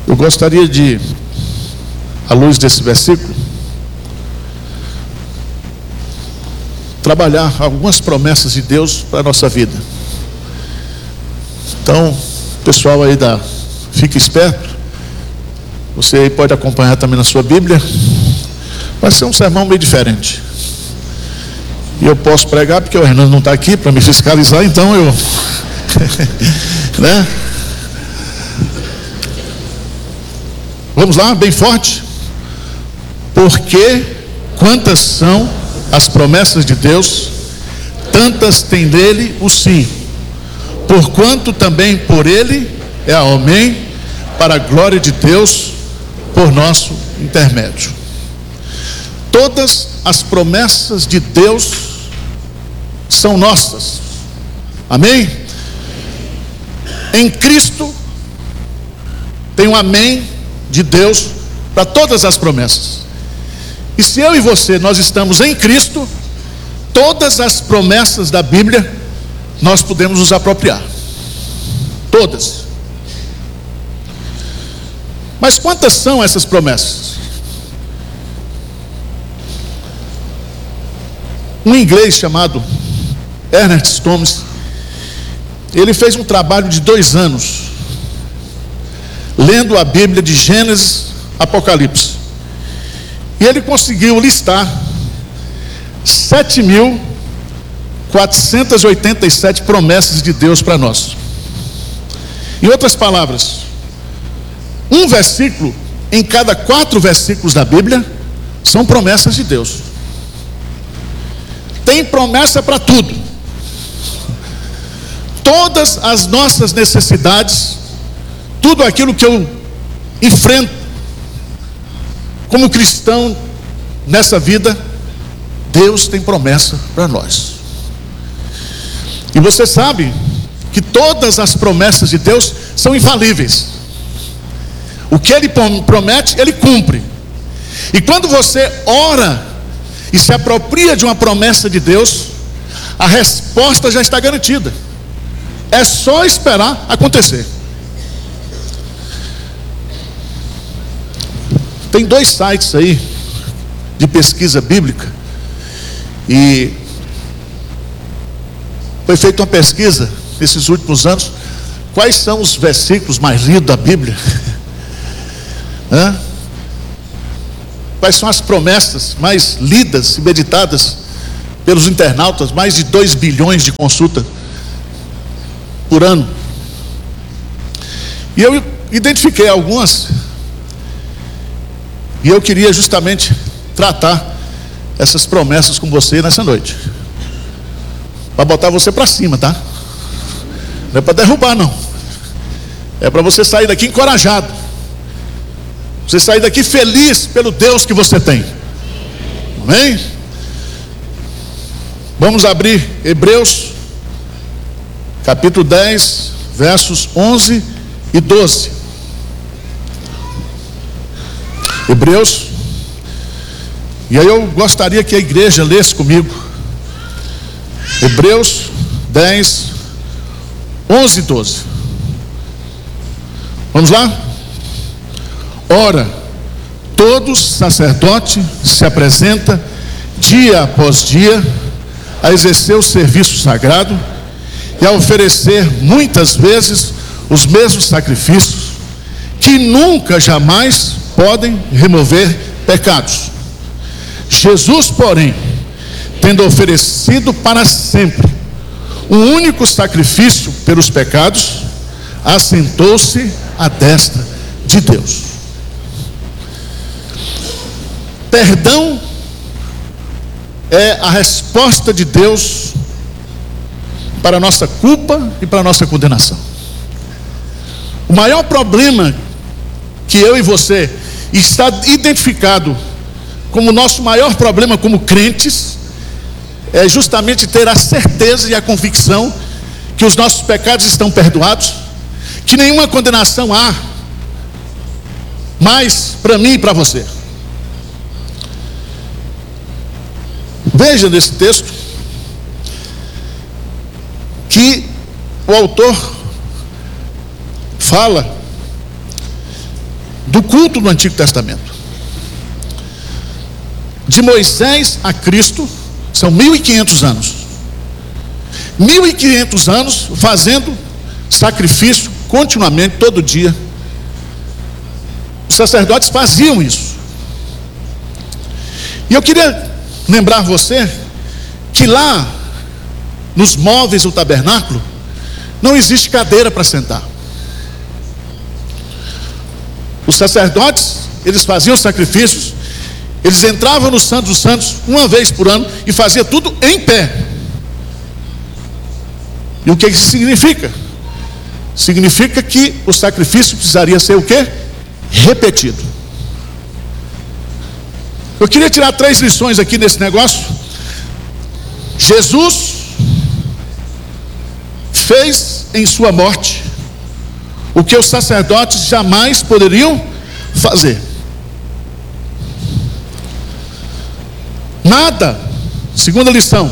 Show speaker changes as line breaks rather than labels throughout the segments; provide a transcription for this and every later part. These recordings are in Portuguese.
Eu gostaria de, à luz desse versículo, trabalhar algumas promessas de Deus para a nossa vida. Então, pessoal aí fique esperto. Você aí pode acompanhar também na sua Bíblia. Vai ser um sermão meio diferente. E eu posso pregar porque o Hernando não está aqui para me fiscalizar, então eu né? Vamos lá, bem forte. Porque quantas são as promessas de Deus, tantas tem dele o sim. Porquanto também por ele é amém, para a glória de Deus, por nosso intermédio. Todas as promessas de Deus são nossas. Amém? Em Cristo tem um amém de Deus para todas as promessas. E se eu e você, nós estamos em Cristo, todas as promessas da Bíblia nós podemos nos apropriar. Todas. Mas quantas são essas promessas? Um inglês chamado Ernest Thomas, ele fez um trabalho de 2 anos lendo a Bíblia de Gênesis, Apocalipse, e ele conseguiu listar 7.487 promessas de Deus para nós. Em outras palavras, um versículo em cada 4 versículos da Bíblia são promessas de Deus. Tem promessa para tudo. Todas as nossas necessidades, tudo aquilo que eu enfrento como cristão nessa vida, Deus tem promessa para nós. E você sabe que todas as promessas de Deus são infalíveis. O que Ele promete, Ele cumpre. E quando você ora e se apropria de uma promessa de Deus, a resposta já está garantida. É só esperar acontecer. Tem 2 sites aí de pesquisa bíblica, e foi feita uma pesquisa nesses últimos anos. Quais são os versículos mais lidos da Bíblia? Quais são as promessas mais lidas e meditadas pelos internautas? Mais de 2 bilhões de consultas por ano. E eu identifiquei algumas, e eu queria justamente tratar essas promessas com você nessa noite, para botar você para cima, tá? Não é para derrubar, não. É para você sair daqui encorajado, você sair daqui feliz pelo Deus que você tem. Amém? Vamos abrir Hebreus capítulo 10, versos 11 e 12. Hebreus. E aí eu gostaria que a igreja lesse comigo Hebreus 10, 11 e 12. Vamos lá? Ora, todo sacerdote se apresenta dia após dia a exercer o serviço sagrado e a oferecer muitas vezes os mesmos sacrifícios, que nunca jamais podem remover pecados. Jesus, porém, tendo oferecido para sempre um único sacrifício pelos pecados, assentou-se à destra de Deus. Perdão é a resposta de Deus para a nossa culpa e para a nossa condenação. O maior problema que eu e você está identificado como o nosso maior problema como crentes é justamente ter a certeza e a convicção que os nossos pecados estão perdoados, que nenhuma condenação há mais para mim e para você. Veja nesse texto que o autor fala do culto do Antigo Testamento. De Moisés a Cristo são 1.500 anos. 1.500 anos fazendo sacrifício continuamente, todo dia. Os sacerdotes faziam isso. E eu queria lembrar você que lá nos móveis do tabernáculo não existe cadeira para sentar. Os sacerdotes, eles faziam sacrifícios, eles entravam no Santo dos Santos uma vez por ano e faziam tudo em pé. E o que isso significa? Significa que o sacrifício precisaria ser o quê? Repetido. Eu queria tirar 3 lições aqui nesse negócio. Jesus fez em sua morte o que os sacerdotes jamais poderiam fazer. Nada, segunda lição,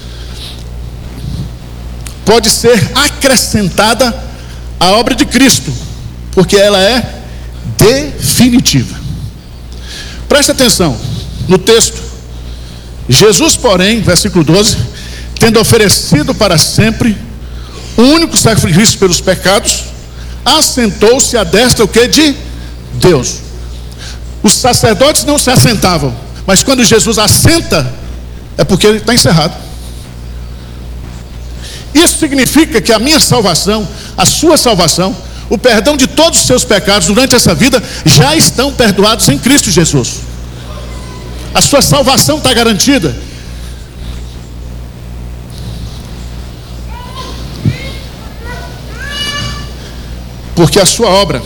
pode ser acrescentada à obra de Cristo, porque ela é definitiva. Preste atenção no texto. Jesus, porém, versículo 12, tendo oferecido para sempre o único sacrifício pelos pecados, assentou-se à destra o que? De Deus. Os sacerdotes não se assentavam, mas quando Jesus assenta, é porque ele está encerrado. Isso significa que a minha salvação, a sua salvação, o perdão de todos os seus pecados durante essa vida já estão perdoados em Cristo Jesus. A sua salvação está garantida. Porque a sua obra,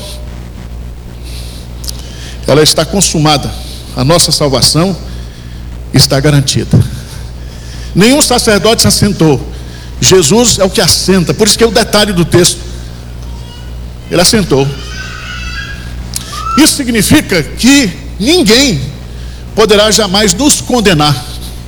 ela está consumada. A nossa salvação está garantida. Nenhum sacerdote se assentou. Jesus é o que assenta. Por isso que é o detalhe do texto. Ele assentou. Isso significa que ninguém poderá jamais nos condenar.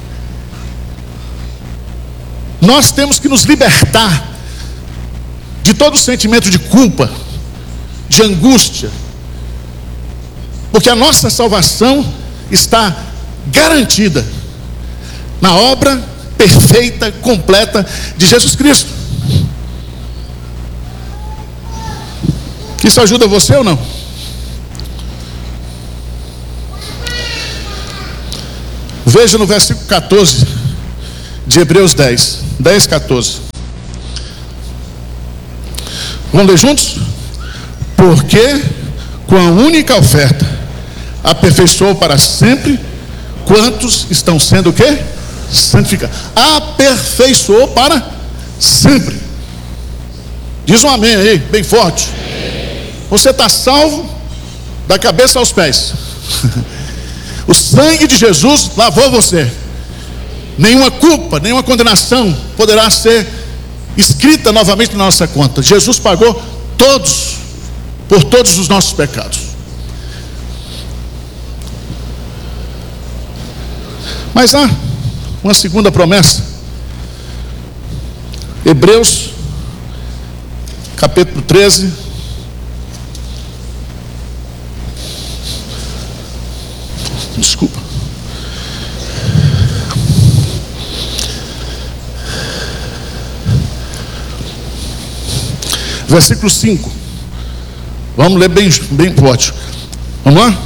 Nós temos que nos libertar de todo sentimento de culpa, de angústia, porque a nossa salvação está garantida na obra perfeita, completa de Jesus Cristo. Isso ajuda você ou não? Veja no versículo 14 de Hebreus 10, 14. Vamos ler juntos? Porque com a única oferta aperfeiçoou para sempre quantos estão sendo o quê? Santificados. Aperfeiçoou para sempre. Diz um amém aí, bem forte. Você está salvo da cabeça aos pés. O sangue de Jesus lavou você. Nenhuma culpa, nenhuma condenação poderá ser escrita novamente na nossa conta. Jesus pagou por todos os nossos pecados. Mas há uma segunda promessa. Hebreus capítulo 13. Desculpa. Versículo 5. Vamos ler bem forte. Vamos lá?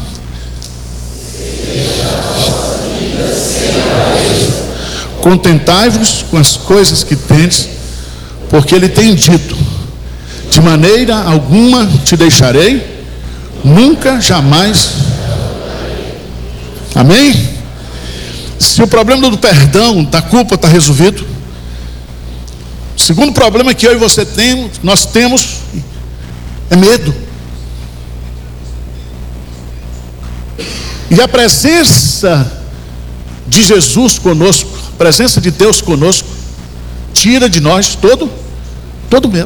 Contentai-vos com as coisas que tendes, porque ele tem dito: de maneira alguma te deixarei, nunca, jamais. Amém? Se o problema do perdão, da culpa está resolvido, o segundo problema que eu e você nós temos é medo. E a presença de Jesus conosco, a presença de Deus conosco, tira de nós todo medo.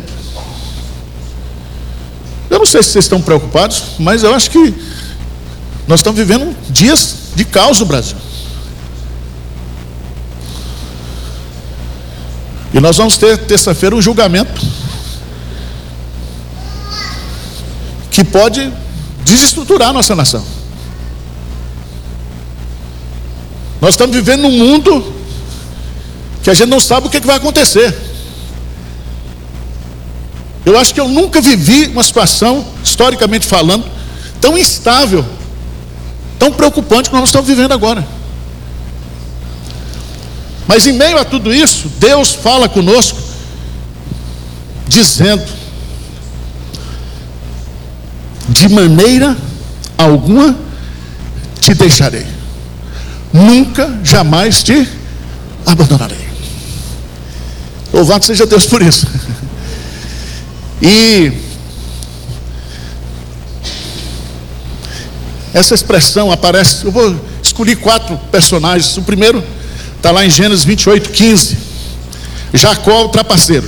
Eu não sei se vocês estão preocupados, mas eu acho que nós estamos vivendo dias de caos no Brasil. E nós vamos ter terça-feira um julgamento que pode desestruturar a nossa nação. Nós estamos vivendo num mundo que a gente não sabe o que vai acontecer. Eu acho que eu nunca vivi uma situação, historicamente falando, tão instável, tão preocupante como nós estamos vivendo agora. Mas em meio a tudo isso, Deus fala conosco, dizendo: de maneira alguma te deixarei, nunca, jamais te abandonarei. Louvado seja Deus por isso. E essa expressão aparece, eu vou escolher 4 personagens. O primeiro está lá em Gênesis 28:15. Jacó, o trapaceiro.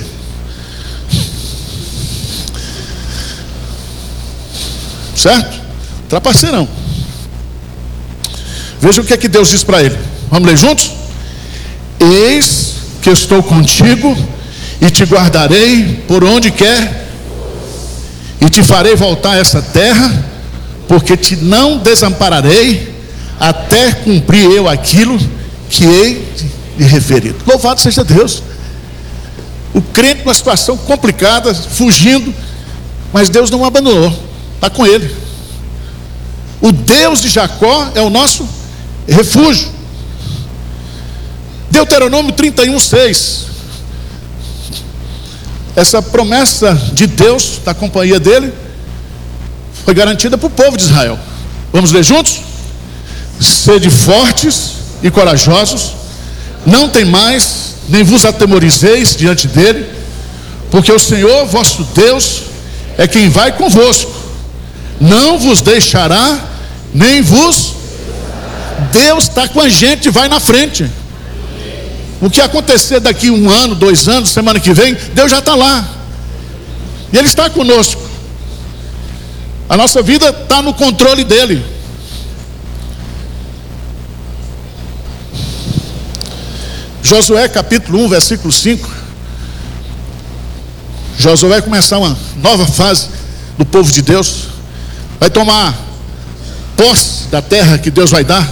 Certo? Trapaceirão. Veja o que é que Deus diz para ele. Vamos ler juntos? Eis que estou contigo e te guardarei por onde quer e te farei voltar a essa terra, porque te não desampararei até cumprir eu aquilo que hei lhe referido. Louvado seja Deus. O crente numa situação complicada, fugindo, mas Deus não o abandonou, está com ele. O Deus de Jacó é o nosso refúgio. Deuteronômio 31:6. Essa promessa de Deus, da companhia dele, foi garantida para o povo de Israel. Vamos ler juntos? Sede fortes e corajosos, não temais, nem vos atemorizeis diante dele, porque o Senhor vosso Deus é quem vai convosco, não vos deixará, nem vos. Deus está com a gente, vai na frente. O que acontecer daqui 1 ano, 2 anos, semana que vem, Deus já está lá. E Ele está conosco. A nossa vida está no controle dEle. Josué capítulo 1, versículo 5. Josué vai começar uma nova fase do povo de Deus. Vai tomar posse da terra que Deus vai dar.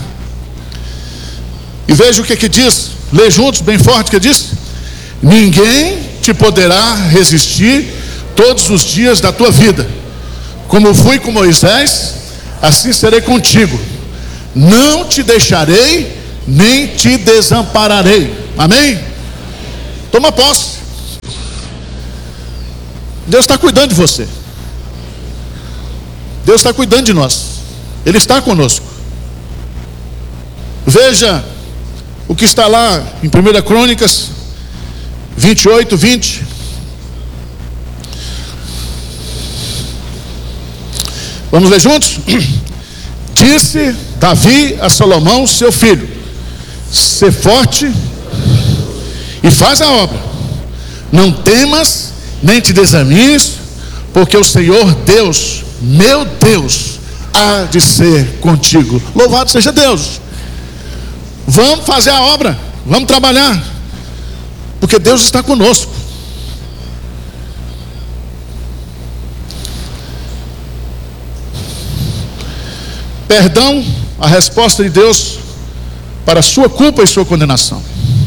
E veja o que diz. Lê juntos, bem forte, que diz: ninguém te poderá resistir todos os dias da tua vida. Como fui com Moisés, assim serei contigo. Não te deixarei, nem te desampararei. Amém? Toma posse. Deus está cuidando de você. Deus está cuidando de nós. Ele está conosco. Veja o que está lá em 1 Crônicas 28:20. Vamos ler juntos? Disse Davi a Salomão, seu filho: sê forte e faz a obra, não temas, nem te desanis, porque o Senhor Deus, meu Deus, há de ser contigo. Louvado seja Deus. Vamos fazer a obra, vamos trabalhar, porque Deus está conosco. Perdão, a resposta de Deus para a sua culpa e sua condenação.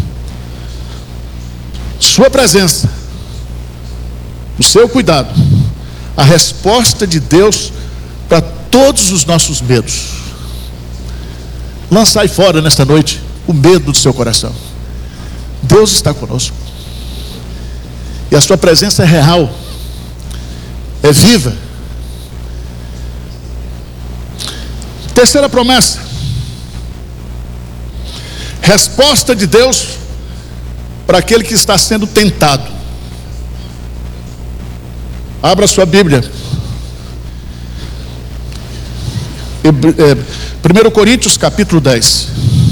Sua presença, o seu cuidado, a resposta de Deus para todos os nossos medos. Lançai fora nesta noite o medo do seu coração. Deus está conosco. E a sua presença é real, é viva. Terceira promessa. Resposta de Deus para aquele que está sendo tentado. Abra sua Bíblia. 1 Coríntios capítulo 10.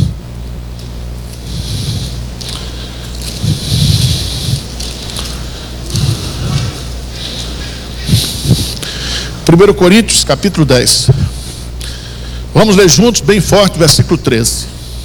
Primeiro Coríntios capítulo 10. Vamos ler juntos, bem forte, versículo 13.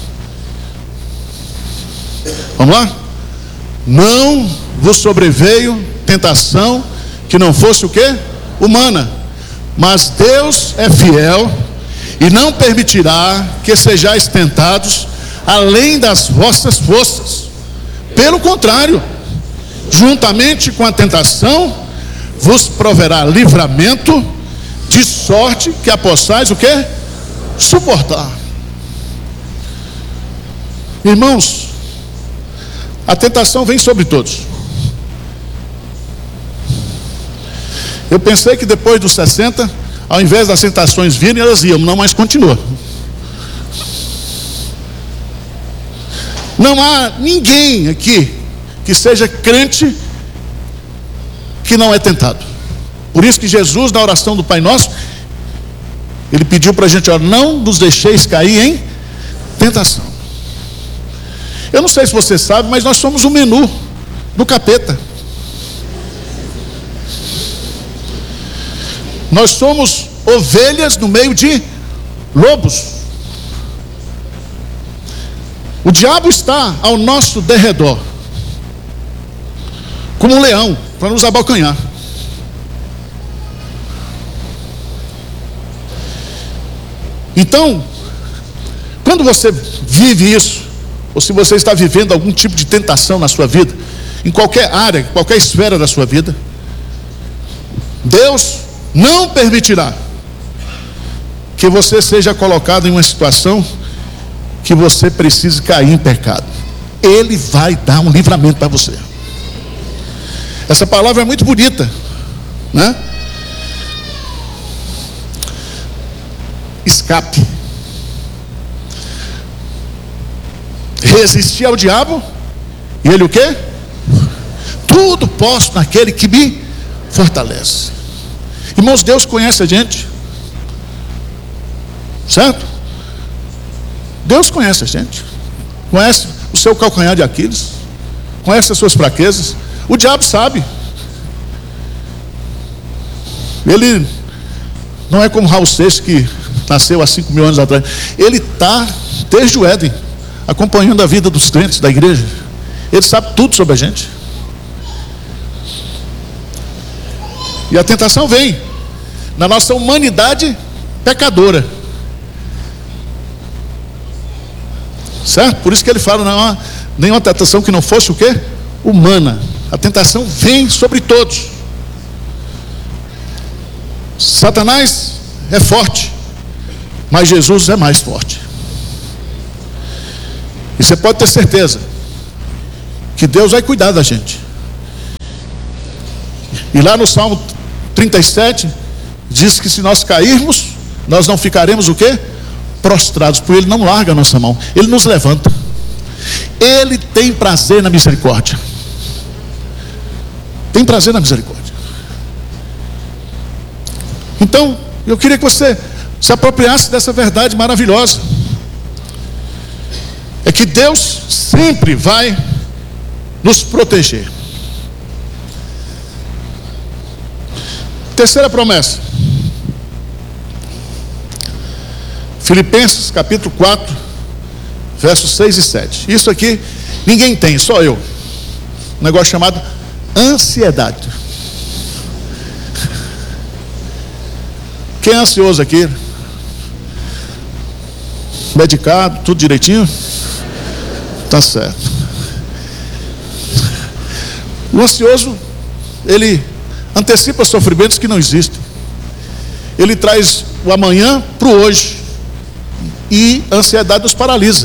Vamos lá? Não vos sobreveio tentação que não fosse o quê? Humana. Mas Deus é fiel e não permitirá que sejais tentados além das vossas forças. Pelo contrário, juntamente com a tentação, vos proverá livramento, de sorte que a possais o quê? Suportar. Irmãos, a tentação vem sobre todos. Eu pensei que depois dos 60, ao invés das tentações virem, elas iam, não, mas continua. Não há ninguém aqui que seja crente que não é tentado. Por isso que Jesus, na oração do Pai Nosso, ele pediu para a gente, ó, não nos deixeis cair em tentação. Eu não sei se você sabe, mas nós somos o menu do capeta. Nós somos ovelhas no meio de lobos. O diabo está ao nosso derredor, como um leão, para nos abocanhar. Então, quando você vive isso, ou se você está vivendo algum tipo de tentação na sua vida, em qualquer área, qualquer esfera da sua vida, Deus não permitirá que você seja colocado em uma situação que você precise cair em pecado. Ele vai dar um livramento para você. Essa palavra é muito bonita, né? Escape. Resistir ao diabo, e ele o quê? Tudo posso naquele que me fortalece. Irmãos, Deus conhece a gente, certo? Deus conhece a gente, conhece o seu calcanhar de Aquiles, conhece as suas fraquezas. O diabo sabe. Ele não é como Raul Seixas, que nasceu há 5.000 anos atrás. Ele está desde o Éden, acompanhando a vida dos crentes da igreja. Ele sabe tudo sobre a gente. E a tentação vem na nossa humanidade pecadora, certo? Por isso que ele fala, não há nenhuma tentação que não fosse o quê? Humana. A tentação vem sobre todos. Satanás é forte, mas Jesus é mais forte. E você pode ter certeza que Deus vai cuidar da gente. E lá no Salmo 37 diz que se nós cairmos, nós não ficaremos o quê? Prostrados, porque Ele não larga a nossa mão, Ele nos levanta. Ele tem prazer na misericórdia. Tem prazer na misericórdia. Então, eu queria que você se apropriasse dessa verdade maravilhosa. É que Deus sempre vai nos proteger. Terceira promessa. Filipenses capítulo 4, versos 6 e 7. Isso aqui ninguém tem, só eu. Um negócio chamado ansiedade. Quem é ansioso aqui? Medicado, tudo direitinho? Tá certo. O ansioso, ele antecipa sofrimentos que não existem. Ele traz o amanhã para o hoje. E a ansiedade nos paralisa.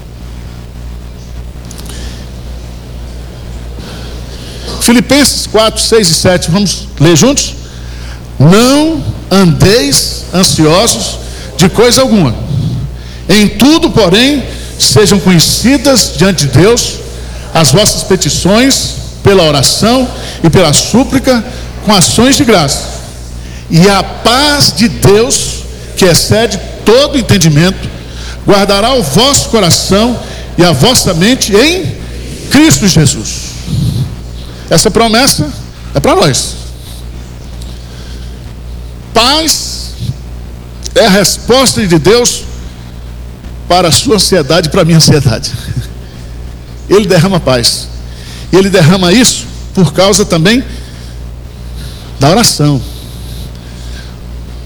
Filipenses 4, 6 e 7. Vamos ler juntos? Não andeis ansiosos de coisa alguma. Em tudo, porém, sejam conhecidas diante de Deus as vossas petições pela oração e pela súplica com ações de graça. E a paz de Deus, que excede todo entendimento, guardará o vosso coração e a vossa mente em Cristo Jesus. Essa promessa é para nós. Paz é a resposta de Deus para a sua ansiedade e para a minha ansiedade. Ele derrama paz. Ele derrama isso por causa também da oração.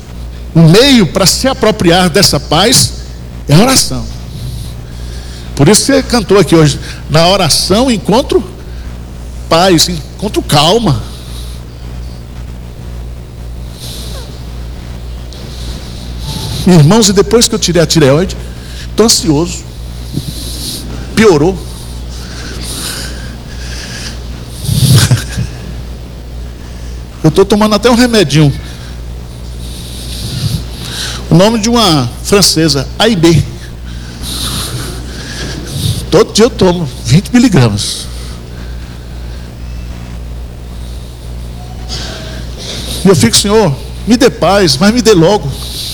O meio para se apropriar dessa paz é a oração. Por isso você cantou aqui hoje: na oração encontro paz, encontro calma. Irmãos, e depois que eu tirei a tireoide, estou ansioso. Piorou. Eu estou tomando até um remedinho. O nome de uma francesa, A e B. Todo dia eu tomo 20 miligramas. E eu fico: Senhor, me dê paz, mas me dê logo.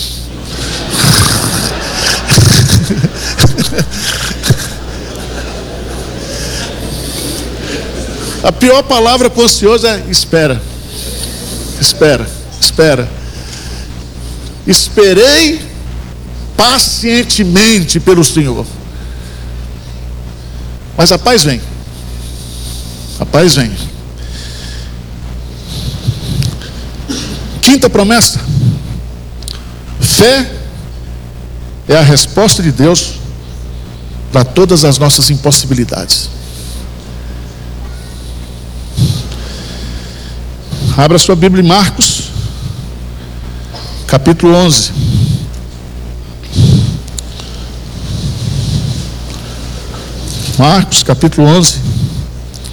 A pior palavra para o ansioso é espera. Espera, espera. Esperei pacientemente pelo Senhor. Mas a paz vem. A paz vem. Quinta promessa: fé é a resposta de Deus para todas as nossas impossibilidades. Abra sua Bíblia em Marcos, capítulo 11. Marcos, capítulo 11.